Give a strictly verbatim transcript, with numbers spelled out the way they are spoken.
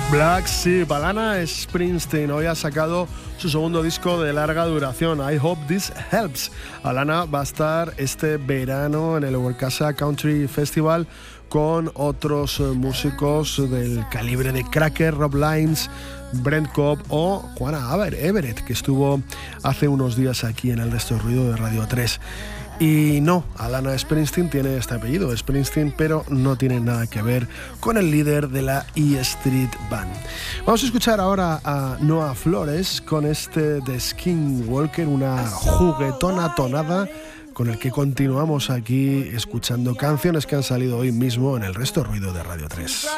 Black Sheep. Alana Springsteen hoy ha sacado su segundo disco de larga duración, I Hope This Helps. Alana va a estar este verano en el Workasa Country Festival con otros músicos del calibre de Cracker, Rob Lines, Brent Cobb o Juana Everett, que estuvo hace unos días aquí en el Resto del Ruido de Radio tres. Y no, Alana Springsteen tiene este apellido, Springsteen, pero no tiene nada que ver con el líder de la E Street Band. Vamos a escuchar ahora a Noah Flores con este de Skinwalker, una juguetona tonada con el que continuamos aquí escuchando canciones que han salido hoy mismo en el Resto del Ruido de Radio tres.